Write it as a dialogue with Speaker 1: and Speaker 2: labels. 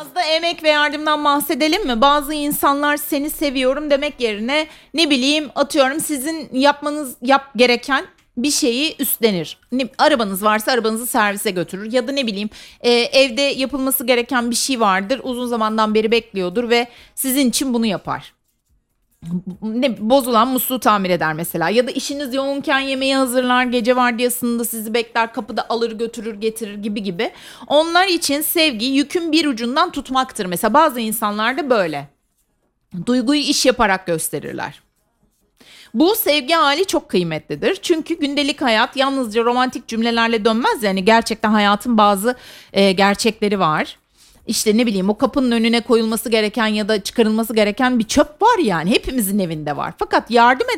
Speaker 1: Biraz da emek ve yardımdan bahsedelim mi? Bazı insanlar seni seviyorum demek yerine ne bileyim atıyorum sizin gereken bir şeyi üstlenir. Arabanız varsa arabanızı servise götürür ya da ne bileyim evde yapılması gereken bir şey vardır. Uzun zamandan beri bekliyordur ve sizin için bunu yapar. Bozulan musluğu tamir eder mesela ya da işiniz yoğunken yemeği hazırlar, gece vardiyasında sizi bekler, kapıda alır götürür getirir gibi. Onlar için sevgi yükün bir ucundan tutmaktır. Mesela bazı insanlar da böyle duyguyu iş yaparak gösterirler. Bu sevgi hali çok kıymetlidir. Çünkü gündelik hayat yalnızca romantik cümlelerle dönmez. Yani gerçekten hayatın bazı gerçekleri var. İşte ne bileyim o kapının önüne koyulması gereken ya da çıkarılması gereken bir çöp var yani. Hepimizin evinde var. Fakat yardım